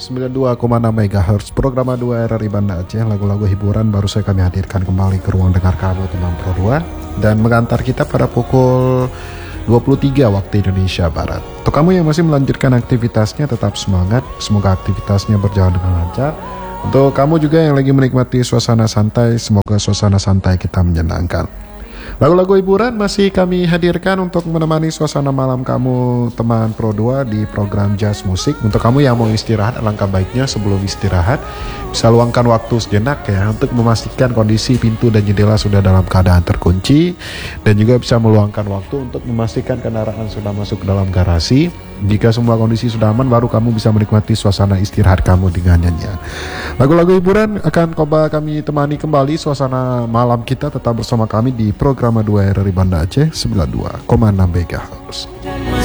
92,6 MHz program 2 RRI Banda Aceh. Lagu-lagu hiburan baru saya kami hadirkan kembali ke ruang dengar kamu teman Pro 2 dan mengantar kita pada pukul 23 waktu Indonesia Barat. Untuk kamu yang masih melanjutkan aktivitasnya, tetap semangat, semoga aktivitasnya berjalan dengan lancar. Untuk kamu juga yang lagi menikmati suasana santai, semoga suasana santai kita menyenangkan. Lagu-lagu hiburan masih kami hadirkan untuk menemani suasana malam kamu teman Pro 2 di program Jazz Musik. Untuk kamu yang mau istirahat, alangkah baiknya sebelum istirahat bisa luangkan waktu sejenak ya untuk memastikan kondisi pintu dan jendela sudah dalam keadaan terkunci, dan juga bisa meluangkan waktu untuk memastikan kendaraan sudah masuk ke dalam garasi. Jika semua kondisi sudah aman, baru kamu bisa menikmati suasana istirahat kamu dengan nyanyian. Lagu-lagu hiburan akan coba kami temani kembali suasana malam kita. Tetap bersama kami di program 2 RRI Banda Aceh 92,6 MHz.